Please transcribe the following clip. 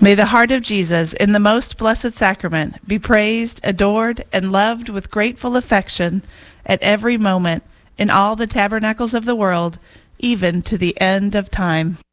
May the heart of Jesus in the most blessed sacrament be praised, adored, and loved with grateful affection at every moment in all the tabernacles of the world, even to the end of time.